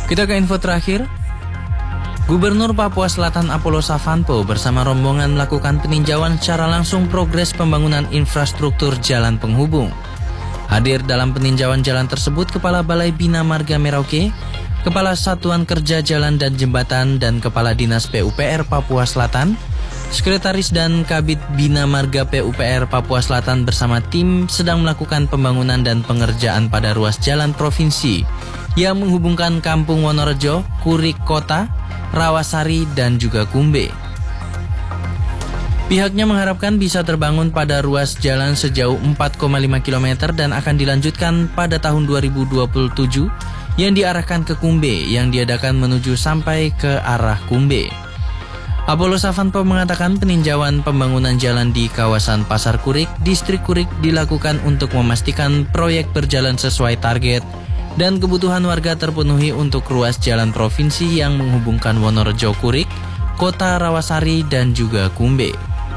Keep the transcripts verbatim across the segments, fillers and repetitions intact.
Kita ke info terakhir. Gubernur Papua Selatan Apollo Savanpo bersama rombongan melakukan peninjauan secara langsung progres pembangunan infrastruktur jalan penghubung. Hadir dalam peninjauan jalan tersebut Kepala Balai Bina Marga Merauke, Kepala Satuan Kerja Jalan dan Jembatan, dan Kepala Dinas P U P R Papua Selatan, Sekretaris dan Kabid Bina Marga P U P R Papua Selatan bersama tim sedang melakukan pembangunan dan pengerjaan pada ruas jalan provinsi yang menghubungkan Kampung Wonorejo, Kurik Kota, Rawasari, dan juga Kumbe. Pihaknya mengharapkan bisa terbangun pada ruas jalan sejauh empat koma lima kilometer dan akan dilanjutkan pada tahun dua ribu dua puluh tujuh yang diarahkan ke Kumbe yang diadakan menuju sampai ke arah Kumbe. Apollo Savanpo mengatakan peninjauan pembangunan jalan di kawasan Pasar Kurik, Distrik Kurik dilakukan untuk memastikan proyek berjalan sesuai target dan kebutuhan warga terpenuhi untuk ruas jalan provinsi yang menghubungkan Wonorejo Kurik, Kota Rawasari, dan juga Kumbe.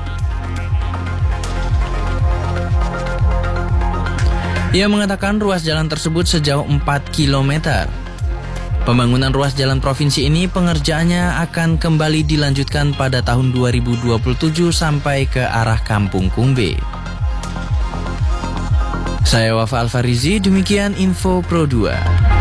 Ia mengatakan ruas jalan tersebut sejauh empat kilometer. Pembangunan ruas jalan provinsi ini pengerjaannya akan kembali dilanjutkan pada tahun dua ribu dua puluh tujuh sampai ke arah Kampung Kumbe. Saya Wafa Alfarizi, demikian info Pro dua.